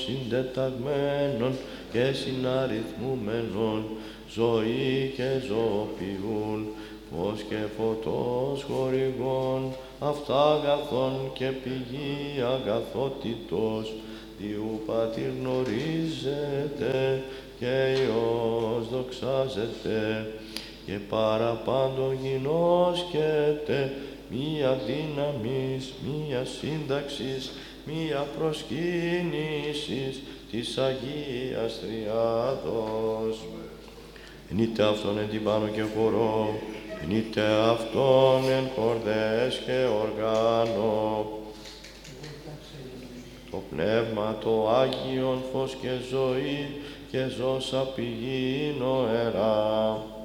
συντεταγμένων και συναριθμούμενων, ζωή και ζωοποιούν, φως και φωτός χορηγών, αυτά αγαθών και πηγή αγαθότητος, Διού Πατήρ γνωρίζεται και Υιός δοξάζεται, και παραπάντων γινώσκεται μία δύναμις, μία σύνταξης, μία προσκύνησης της Αγίας Τριάδος. Ενείτε αυτόν εν την πάνω και χορό, ενείτε αυτόν εν χορδές και οργάνο. Το Πνεύμα το Άγιον φως και ζωή και ζώσα πηγή νοερά.